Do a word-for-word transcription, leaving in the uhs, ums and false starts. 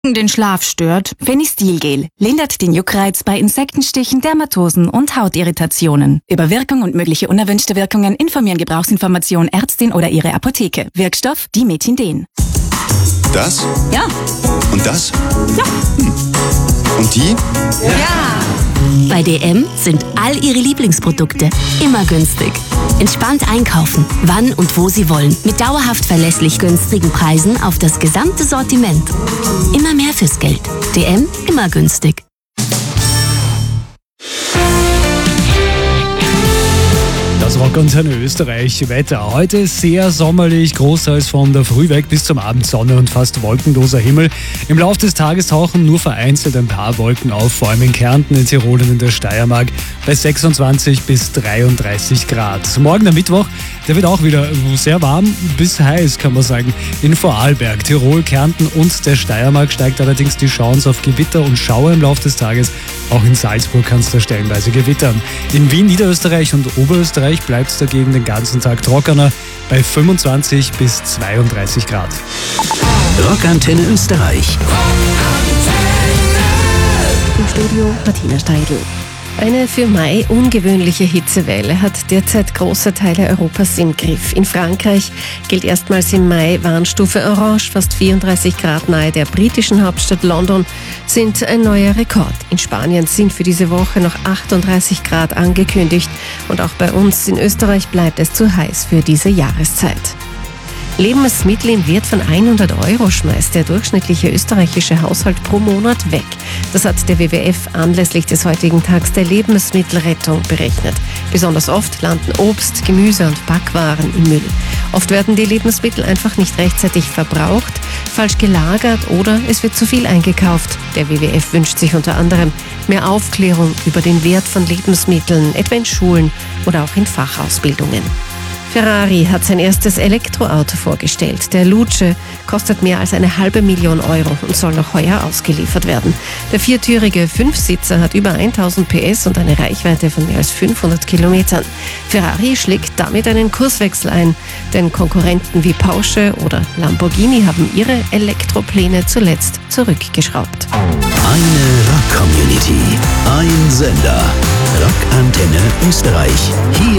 den Schlaf stört, Fenistil-Gel lindert den Juckreiz bei Insektenstichen, Dermatosen und Hautirritationen. Über Wirkung und mögliche unerwünschte Wirkungen informieren Gebrauchsinformation Ärztin oder ihre Apotheke. Wirkstoff Dimethinden. Das? Ja. Und das? Ja. Hm. Und die? Ja. Bei D M sind all Ihre Lieblingsprodukte immer günstig. Entspannt einkaufen, wann und wo Sie wollen. Mit dauerhaft verlässlich günstigen Preisen auf das gesamte Sortiment. Immer mehr fürs Geld. D M, immer günstig. Das Rockantenne Österreich Wetter. Heute sehr sommerlich, großteils von der Früh weg bis zum Abend Sonne und fast wolkenloser Himmel. Im Laufe des Tages tauchen nur vereinzelt ein paar Wolken auf, vor allem in Kärnten, in Tirol und in der Steiermark bei sechsundzwanzig bis dreiunddreißig Grad. Morgen der Mittwoch, der wird auch wieder sehr warm bis heiß, kann man sagen. In Vorarlberg, Tirol, Kärnten und der Steiermark steigt allerdings die Chance auf Gewitter und Schauer im Laufe des Tages. Auch in Salzburg kann es da stellenweise gewittern. In Wien, Niederösterreich und Oberösterreich bleibt es dagegen den ganzen Tag trockener bei fünfundzwanzig bis zweiunddreißig Grad. Rockantenne Österreich. Im Studio Martina Steidl. Eine für Mai ungewöhnliche Hitzewelle hat derzeit große Teile Europas im Griff. In Frankreich gilt erstmals im Mai Warnstufe Orange. Fast vierunddreißig Grad nahe der britischen Hauptstadt London sind ein neuer Rekord. In Spanien sind für diese Woche noch achtunddreißig Grad angekündigt. Und auch bei uns in Österreich bleibt es zu heiß für diese Jahreszeit. Lebensmittel im Wert von hundert Euro schmeißt der durchschnittliche österreichische Haushalt pro Monat weg. Das hat der W W F anlässlich des heutigen Tags der Lebensmittelrettung berechnet. Besonders oft landen Obst, Gemüse und Backwaren im Müll. Oft werden die Lebensmittel einfach nicht rechtzeitig verbraucht, falsch gelagert oder es wird zu viel eingekauft. Der W W F wünscht sich unter anderem mehr Aufklärung über den Wert von Lebensmitteln, etwa in Schulen oder auch in Fachausbildungen. Ferrari hat sein erstes Elektroauto vorgestellt. Der Luce kostet mehr als eine halbe Million Euro und soll noch heuer ausgeliefert werden. Der viertürige Fünfsitzer hat über tausend P S und eine Reichweite von mehr als fünfhundert Kilometern. Ferrari schlägt damit einen Kurswechsel ein, denn Konkurrenten wie Porsche oder Lamborghini haben ihre Elektropläne zuletzt zurückgeschraubt. Eine Rock-Community, ein Sender. Rockantenne Österreich. Hier